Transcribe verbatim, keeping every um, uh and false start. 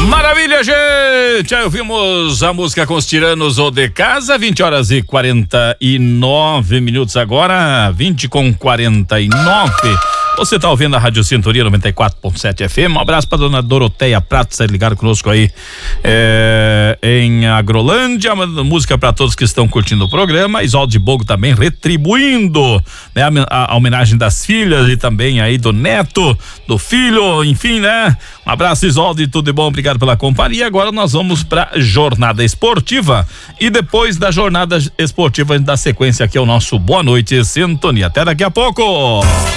Maravilha, gente! Aí ouvimos a música com os Tiranos ou de Casa, vinte horas e quarenta e nove minutos agora, vinte com quarenta e nove. Você tá ouvindo a Rádio Sintonia noventa e quatro ponto sete F M. Um abraço pra dona Doroteia Prato, tá ligado conosco aí é, em Agrolândia. Música pra todos que estão curtindo o programa. Isolde Bogo também retribuindo, né, a, a, a homenagem das filhas e também aí do neto, do filho, enfim, né? Um abraço, Isolde, tudo de bom, obrigado pela companhia. Agora nós vamos pra jornada esportiva e depois da jornada esportiva a gente dá sequência aqui ao nosso Boa Noite Sintonia. Até daqui a pouco.